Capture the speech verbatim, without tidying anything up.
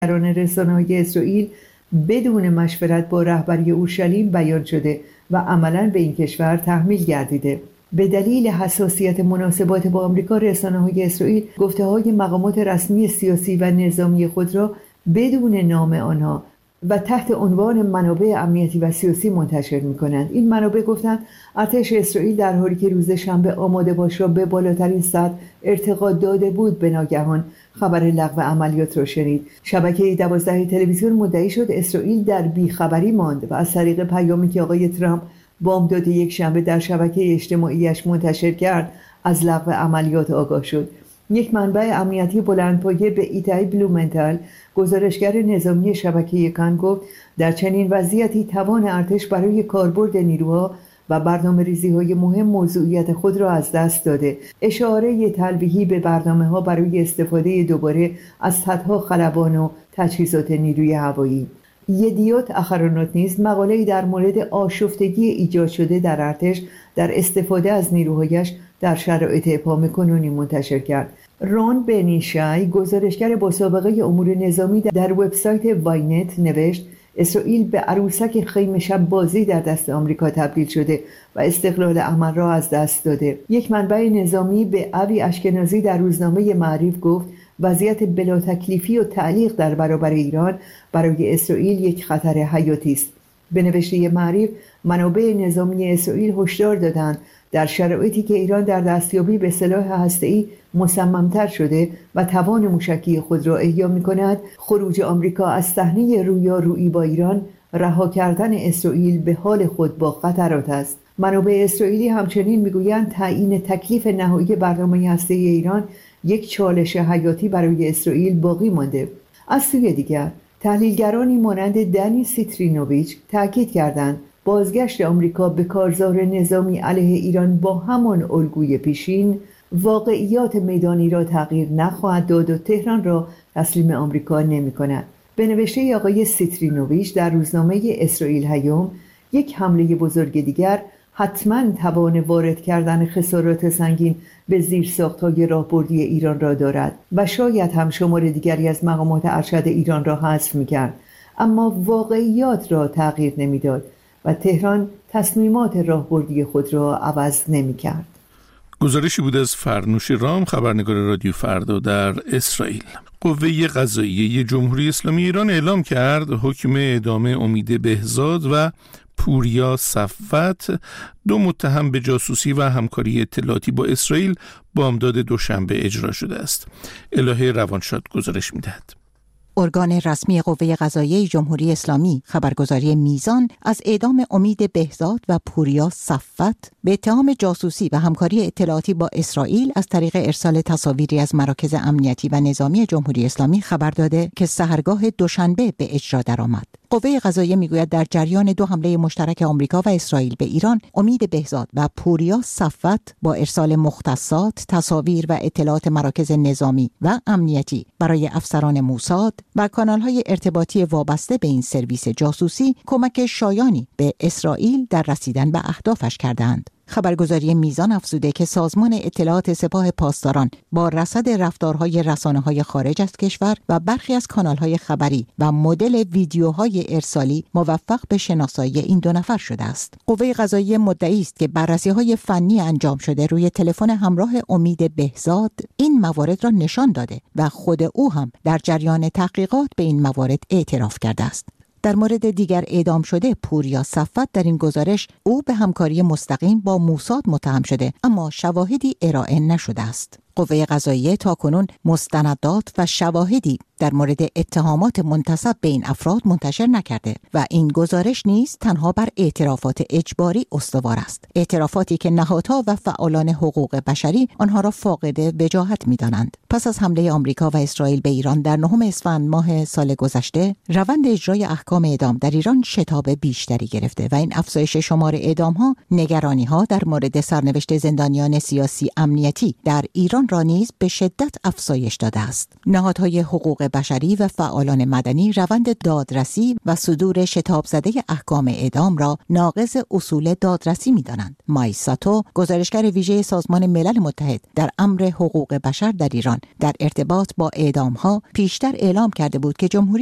رسانه‌های اسرائیل بدون مشورت با رهبری اورشلیم بیان شده و عملاً به این کشور تحمیل گردیده. به دلیل حساسیت مناسبات با آمریکا، رسانه‌های اسرائیل گفته‌های مقامات رسمی سیاسی و نظامی خود را بدون نام آنها و تحت عنوان منابع امنیتی و سیاسی منتشر می‌کنند. این منابع گفتند ارتش اسرائیل در حالی که روز شنبه آماده باش را به بالاترین سطح ارتقا داده بود، به ناگهان خبر لغو عملیات را شنید. شبکه دوازده تلویزیون مدعی شد اسرائیل در بیخبری ماند و از طریق پیامی که آقای ترامپ بامداد یک شنبه در شبکه اجتماعیش منتشر کرد از لغو عملیات آگاه شد. یک منبع امنیتی بلندپایه به ایتای بلومنتال، گزارشگر نظامی شبکه کان، گفت در چنین وضعیتی توان ارتش برای کاربرد نیروها و برنامه‌ریزی‌های مهم موضوعیت خود را از دست داده. اشاره تلویحی به برنامه‌ها برای استفاده دوباره از صدها خلبان و تجهیزات نیروی هوایی. یدیوت اخرانوت نیز مقاله‌ای در مورد آشفتگی ایجاد شده در ارتش در استفاده از نیروهایش در شرایط ابهام کنونی منتشر کرد. رون بنیشای، گزارشگر با سابقه امور نظامی، در وبسایت واینت نوشت اسرائیل به عروسک خیمه شب بازی در دست آمریکا تبدیل شده و استقلال عمل را از دست داده. یک منبع نظامی به اوی اشکنازی در روزنامه معریف گفت وضعیت بلا تکلیفی و تعلیق در برابر ایران برای اسرائیل یک خطر حیاتی است. به نوشته معریف، منابع نظامی اسرائیل هشدار دادند در شرایطی که ایران در دستیابی به سلاح هسته‌ای مصمم‌تر شده و توان موشکی خود را احیا می‌کند، خروج آمریکا از صحنه رویارویی با ایران، رها کردن اسرائیل به حال خود با خطرات است. منابع اسرائیلی همچنین می‌گویند تعیین تکلیف نهایی برنامه هسته‌ای ایران یک چالش حیاتی برای اسرائیل باقی مانده. از سوی دیگر، تحلیلگرانی مانند دنی سیترینوویچ تاکید کردند بازگشت آمریکا به کارزار نظامی علیه ایران با همان الگوی پیشین واقعیات میدانی را تغییر نخواهد داد و تهران را تسلیم آمریکا نمی‌کند. به نوشته آقای سیترینوویچ در روزنامه اسرائیل هیوم، یک حمله بزرگ دیگر حتما توان وارد کردن خسارات سنگین به زیرساخت‌های راهبردی ایران را دارد و شاید هم شمار دیگری از مقامات ارشد ایران را حذف می‌کرد، اما واقعیات را تغییر نمی‌داد و تهران تصمیمات راهبردی خود را عوض نمی‌کرد. گزارشی بود از فرنوش رام، خبرنگار رادیو فردا در اسرائیل. قوه قضاییه جمهوری اسلامی ایران اعلام کرد حکم اعدام امید بهزاد و پوریا صفوت، دو متهم به جاسوسی و همکاری اطلاعاتی با اسرائیل، بامداد دوشنبه اجرا شده است. الهه روانشاد گزارش می‌دهد. ارگان رسمی قوه قضاییه جمهوری اسلامی خبرگزاری میزان از اعدام امید بهزاد و پوریا صفوت به اتهام جاسوسی و همکاری اطلاعاتی با اسرائیل از طریق ارسال تصاویری از مراکز امنیتی و نظامی جمهوری اسلامی خبر داده که سحرگاه دوشنبه به اجرا درآمد. قوه قضاییه میگوید در جریان دو حمله مشترک آمریکا و اسرائیل به ایران، امید بهزاد و پوریا صفوت با ارسال مختصات، تصاویر و اطلاعات مراکز نظامی و امنیتی برای افسران موساد و کانال‌های ارتباطی وابسته به این سرویس جاسوسی کمک شایانی به اسرائیل در رسیدن به اهدافش کردند. خبرگزاری میزان افزوده که سازمان اطلاعات سپاه پاسداران با رصد رفتارهای رسانه‌های خارج از کشور و برخی از کانال‌های خبری و مدل ویدیوهای ارسالی موفق به شناسایی این دو نفر شده است. قوه قضاییه مدعی است که بررسی‌های فنی انجام شده روی تلفن همراه امید بهزاد این موارد را نشان داده و خود او هم در جریان تحقیقات به این موارد اعتراف کرده است. در مورد دیگر اعدام شده پوریا صفوت، در این گزارش او به همکاری مستقیم با موساد متهم شده اما شواهدی ارائه نشده است. قوه قضاییه تاکنون مستندات و شواهدی در مورد اتهامات منتسب به این افراد منتشر نکرده و این گزارش نیز تنها بر اعترافات اجباری استوار است، اعترافاتی که نهادها و فعالان حقوق بشری آنها را فاقد وجاهت می‌دانند. پس از حمله آمریکا و اسرائیل به ایران در نهم اسفند ماه سال گذشته، روند اجرای احکام اعدام در ایران شتاب بیشتری گرفته و این افزایش شمار اعدام‌ها نگرانی‌ها در مورد سرنوشت زندانیان سیاسی امنیتی در ایران را نیز به شدت افزایش داده است. نهادهای حقوق بشری و فعالان مدنی روند دادرسی و صدور شتاب زده احکام اعدام را ناقض اصول دادرسی می‌دانند. مایساتو، گزارشگر ویژه سازمان ملل متحد در امر حقوق بشر در ایران، در ارتباط با اعدام‌ها پیشتر اعلام کرده بود که جمهوری